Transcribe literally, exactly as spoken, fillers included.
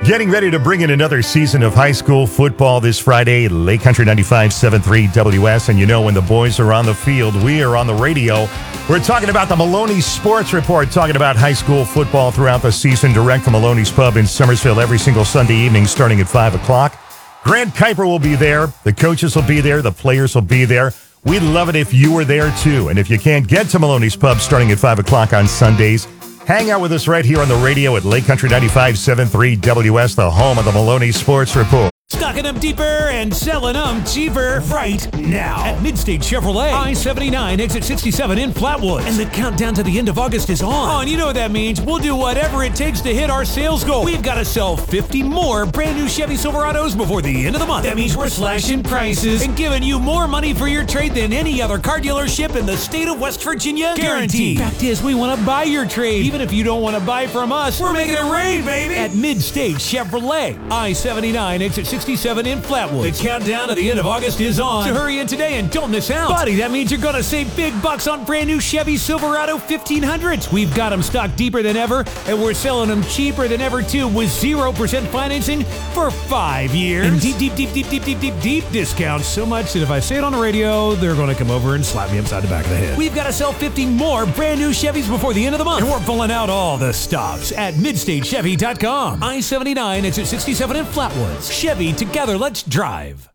Getting ready to bring in another season of high school football this Friday, Lake Country ninety-five point seven three W S. And you know, when the boys are on the field, we are on the radio. We're talking about the Maloney Sports Report, talking about high school football throughout the season, direct from Maloney's Pub in Summersville every single Sunday evening starting at five o'clock. Grant Kuiper will be there. The coaches will be there. The players will be there. We'd love it if you were there, too. And if you can't get to Maloney's Pub starting at five o'clock on Sundays, hang out with us right here on the radio at Lake Country ninety-five point seven three W S, the home of the Maloney Sports Report. Stocking them deeper and selling them cheaper right now at Midstate Chevrolet, I seventy-nine, exit sixty-seven in Flatwoods. And the countdown to the end of August is on. Oh, and you know what that means. We'll do whatever it takes to hit our sales goal. We've got to sell fifty more brand new Chevy Silverados before the end of the month. That means we're slashing prices and giving you more money for your trade than any other car dealership in the state of West Virginia. Guaranteed. Fact is, we want to buy your trade. Even if you don't want to buy from us, we're making it rain, baby. At Midstate Chevrolet, I seventy-nine, exit sixty-seven in Flatwoods. The countdown to the end of August is on. So hurry in today and don't miss out. Buddy, that means you're going to save big bucks on brand new Chevy Silverado fifteen hundreds. We've got them stocked deeper than ever, and we're selling them cheaper than ever, too, with zero percent financing for five years. And deep, deep, deep, deep, deep, deep, deep, deep discounts. So much that if I say it on the radio, they're going to come over and slap me upside the back of the head. We've got to sell fifty more brand new Chevys before the end of the month. And we're pulling out all the stops at midstate chevy dot com. I seventy-nine, exit sixty-seven in Flatwoods. Chevy, together, let's drive.